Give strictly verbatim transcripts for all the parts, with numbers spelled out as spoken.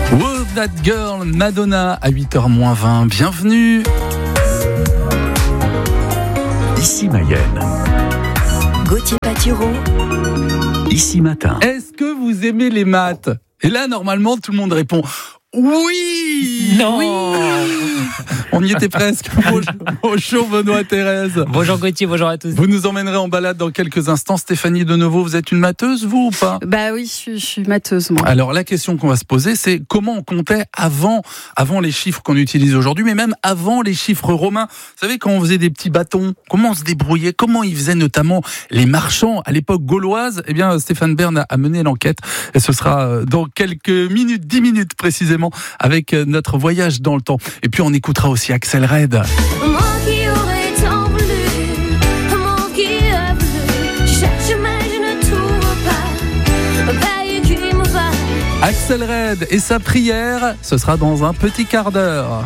Wow, That Girl, Madonna à huit heures moins vingt. Bienvenue. Ici Mayenne. Gauthier Patureau. Ici Matin. Est-ce que vous aimez les maths? Et là, normalement, tout le monde répond oui. Non. Oui. On y était presque. Bonjour Benoît, Thérèse. Bonjour Gauthier, bonjour à tous. Vous nous emmènerez en balade dans quelques instants. Stéphanie de Nouveau, vous êtes une matheuse, vous ou pas? Bah oui, je suis, je suis matheuse, moi. Alors la question qu'on va se poser, c'est comment on comptait avant, avant les chiffres qu'on utilise aujourd'hui, mais même avant les chiffres romains. Vous savez, quand on faisait des petits bâtons, comment on se débrouillait, comment ils faisaient notamment les marchands à l'époque gauloise? Eh bien, Stéphane Bern a mené l'enquête et ce sera dans quelques minutes, dix minutes précisément, avec notre voyage dans le temps. Et puis on écoutera aussi Axel Red. Moi qui aurais tant voulu, moi qui a voulu, je cherche mais je ne trouve pas, veille qui me va. Axel Red et sa prière, ce sera dans un petit quart d'heure.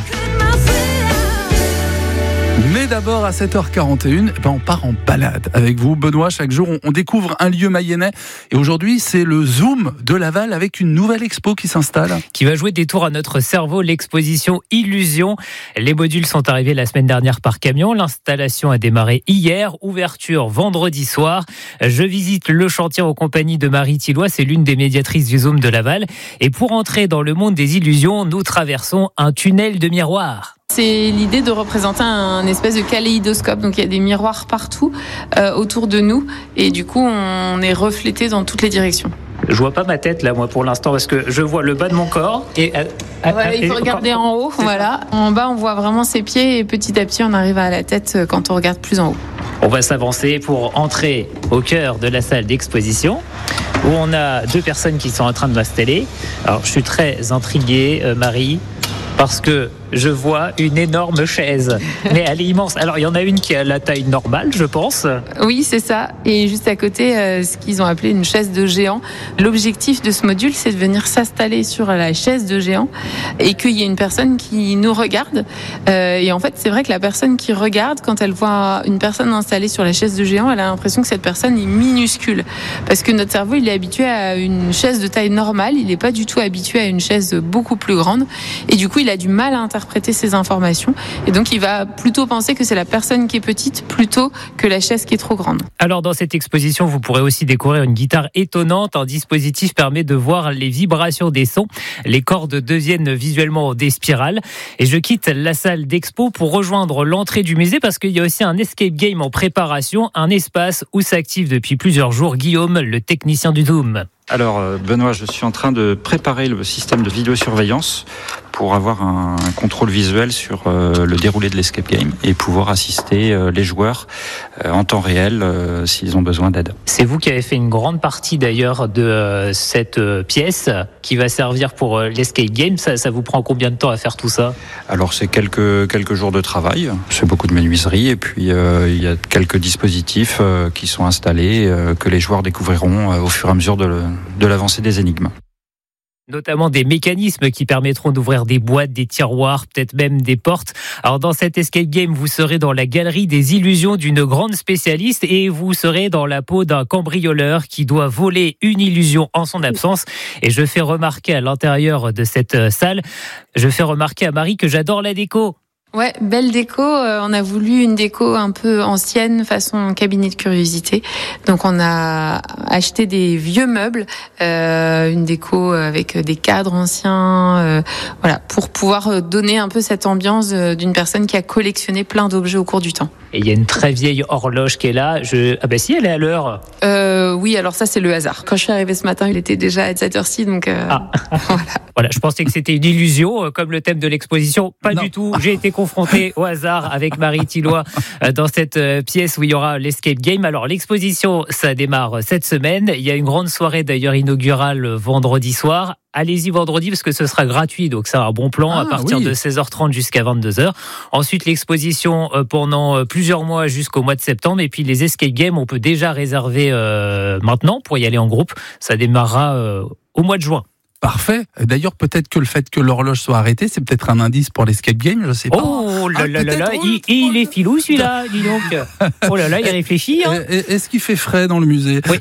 Mais d'abord, à sept heures quarante et une, eh ben on part en balade avec vous. Benoît, chaque jour, on découvre un lieu mayennais. Et aujourd'hui, c'est le Zoom de Laval avec une nouvelle expo qui s'installe. Qui va jouer des tours à notre cerveau, l'exposition Illusion. Les modules sont arrivés la semaine dernière par camion. L'installation a démarré hier. Ouverture vendredi soir. Je visite le chantier en compagnie de Marie Tillois. C'est l'une des médiatrices du Zoom de Laval. Et pour entrer dans le monde des illusions, nous traversons un tunnel de miroirs. C'est l'idée de représenter un espèce de kaléidoscope, donc il y a des miroirs partout euh, autour de nous et du coup on est reflété dans toutes les directions. Je vois pas ma tête là moi pour l'instant parce que je vois le bas de mon corps et euh, voilà, il faut et, regarder en haut, voilà. En bas on voit vraiment ses pieds et petit à petit on arrive à la tête quand on regarde plus en haut. On va s'avancer pour entrer au cœur de la salle d'exposition où on a deux personnes qui sont en train de m'installer. Alors je suis très intrigué, euh, Marie, parce que je vois une énorme chaise, mais elle est immense. Alors, il y en a une qui a la taille normale, je pense. Oui, c'est ça. Et juste à côté, euh, ce qu'ils ont appelé une chaise de géant. L'objectif de ce module, c'est de venir s'installer sur la chaise de géant et qu'il y ait une personne qui nous regarde. Euh, et en fait, c'est vrai que la personne qui regarde, quand elle voit une personne installée sur la chaise de géant, elle a l'impression que cette personne est minuscule. Parce que notre cerveau, il est habitué à une chaise de taille normale. Il n'est pas du tout habitué à une chaise beaucoup plus grande. Et du coup, il a du mal à interpréter ces informations et donc il va plutôt penser que c'est la personne qui est petite plutôt que la chaise qui est trop grande. Alors dans cette exposition, vous pourrez aussi découvrir une guitare étonnante. Un dispositif permet de voir les vibrations des sons. Les cordes deviennent visuellement des spirales. Et je quitte la salle d'expo pour rejoindre l'entrée du musée parce qu'il y a aussi un escape game en préparation, un espace où s'active depuis plusieurs jours Guillaume, le technicien du Zoom. Alors Benoît, je suis en train de préparer le système de vidéosurveillance pour avoir un contrôle visuel sur euh, le déroulé de l'escape game et pouvoir assister euh, les joueurs euh, en temps réel euh, s'ils ont besoin d'aide. C'est vous qui avez fait une grande partie d'ailleurs de euh, cette euh, pièce qui va servir pour euh, l'escape game. Ça, ça vous prend combien de temps à faire tout ça? Alors c'est quelques, quelques jours de travail, c'est beaucoup de menuiserie et puis euh, il y a quelques dispositifs euh, qui sont installés euh, que les joueurs découvriront euh, au fur et à mesure de, le, de l'avancée des énigmes. Notamment des mécanismes qui permettront d'ouvrir des boîtes, des tiroirs, peut-être même des portes. Alors dans cet escape game, vous serez dans la galerie des illusions d'une grande spécialiste et vous serez dans la peau d'un cambrioleur qui doit voler une illusion en son absence. Et je fais remarquer à l'intérieur de cette salle, je fais remarquer à Marie que j'adore la déco. Ouais, belle déco. Euh, on a voulu une déco un peu ancienne, façon cabinet de curiosité. Donc on a acheté des vieux meubles, euh, une déco avec des cadres anciens, euh, voilà, pour pouvoir donner un peu cette ambiance d'une personne qui a collectionné plein d'objets au cours du temps. Et il y a une très vieille horloge qui est là. Je... Ah bah si, elle est à l'heure. Euh, oui, alors ça c'est le hasard. Quand je suis arrivée ce matin, il était déjà à cette heure-ci, donc euh, ah. voilà. Voilà, je pensais que c'était une illusion, comme le thème de l'exposition. Pas Non. du tout. J'ai été confronté au hasard avec Marie Tillois dans cette pièce où il y aura l'escape game. Alors, l'exposition, ça démarre cette semaine. Il y a une grande soirée d'ailleurs inaugurale vendredi soir. Allez-y vendredi parce que ce sera gratuit, donc c'est un bon plan ah, à partir oui. de seize heures trente jusqu'à vingt-deux heures. Ensuite, l'exposition pendant plusieurs mois jusqu'au mois de septembre. Et puis les escape games, on peut déjà réserver euh, maintenant pour y aller en groupe. Ça démarrera euh, au mois de juin. Parfait. D'ailleurs, peut-être que le fait que l'horloge soit arrêtée, c'est peut-être un indice pour l'escape game, je sais pas. Oh là Ah, là là là, peut-être, il, il est filou celui-là, dis donc. Oh là là, il réfléchit. Hein. Est-ce qu'il fait frais dans le musée? Oui.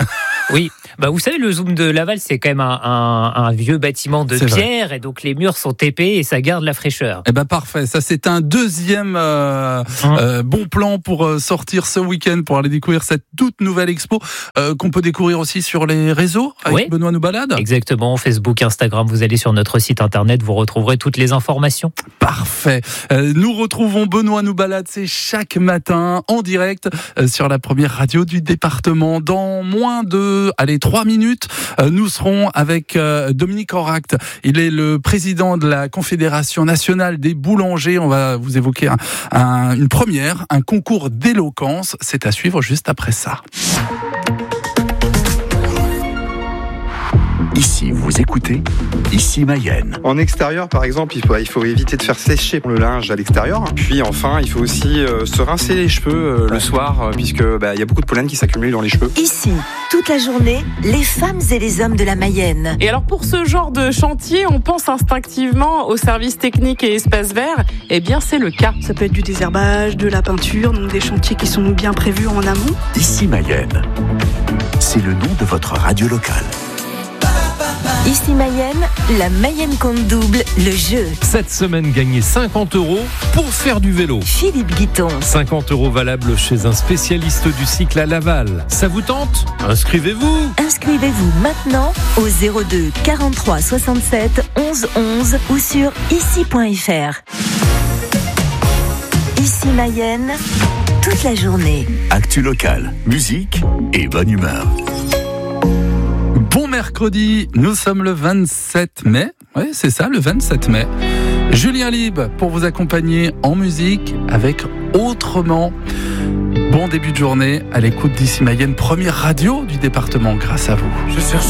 Oui, bah vous savez, le Zoom de Laval, c'est quand même un, un, un vieux bâtiment de C'est pierre, vrai. et donc les murs sont épais et ça garde la fraîcheur. Eh ben parfait, ça c'est un deuxième euh, Hum. euh, bon plan pour euh, sortir ce week-end, pour aller découvrir cette toute nouvelle expo euh, qu'on peut découvrir aussi sur les réseaux avec Oui. Benoît nous balade. Exactement, Facebook, Instagram, vous allez sur notre site internet, vous retrouverez toutes les informations. Parfait. Euh, nous retrouvons Benoît nous balade, c'est chaque matin en direct euh, sur la première radio du département. Dans moins de, allez, trois minutes, euh, nous serons avec euh, Dominique Oract. Il est le président de la Confédération nationale des boulangers. On va vous évoquer un, un, une première, un concours d'éloquence. C'est à suivre juste après ça. Ici, vous écoutez Ici Mayenne. En extérieur, par exemple, il faut, il faut éviter de faire sécher le linge à l'extérieur. Puis enfin, il faut aussi euh, se rincer les cheveux euh, le soir, euh, puisque bah, y a beaucoup de pollen qui s'accumule dans les cheveux. Ici, toute la journée, les femmes et les hommes de la Mayenne. Et alors pour ce genre de chantier, on pense instinctivement au service technique et espace vert. Eh bien, c'est le cas. Ça peut être du désherbage, de la peinture, donc des chantiers qui sont bien prévus en amont. Ici Mayenne. C'est le nom de votre radio locale. Ici Mayenne, la Mayenne compte double, le jeu. Cette semaine, gagnez cinquante euros pour faire du vélo. Philippe Guiton. cinquante euros valables chez un spécialiste du cycle à Laval. Ça vous tente ? Inscrivez-vous. Inscrivez-vous maintenant au zéro deux quarante-trois soixante-sept onze onze ou sur ici point f r. Ici Mayenne, toute la journée. Actu locale, musique et bonne humeur. Bon mercredi, nous sommes le vingt-sept mai. Oui, c'est ça, le vingt-sept mai. Julien Lib pour vous accompagner en musique avec Autrement. Bon début de journée à l'écoute d'Ici Mayenne, première radio du département grâce à vous. Je cherche